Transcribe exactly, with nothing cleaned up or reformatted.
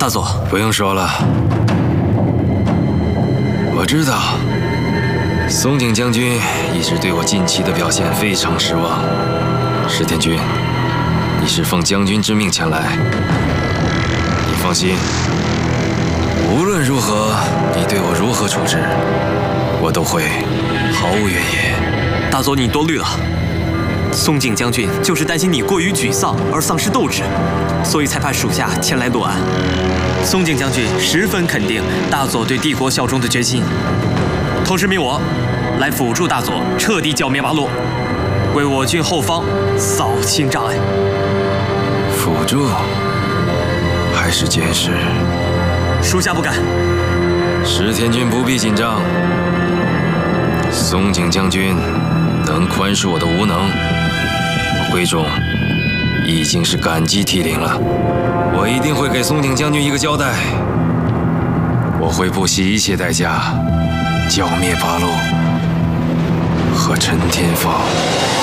大佐， 不用说了，我知道松井将军一直对我近期的表现非常失望。石田君，你是奉将军之命前来，你放心，无论如何，你对我如何处置，我都会毫无怨言。 大佐，你多虑了。松井将军就是担心你过于沮丧而丧失斗志，所以才派属下前来落案。松井将军十分肯定大佐对帝国效忠的决心，同时命我来辅助大佐彻底剿灭八路，为我军后方扫清障碍。 辅助还是监视？ 属下不敢。 石田君不必紧张，松井将军能宽恕我的无能，我贵重已经是感激涕零了。我一定会给松井将军一个交代，我会不惜一切代价剿灭八路和陈天放。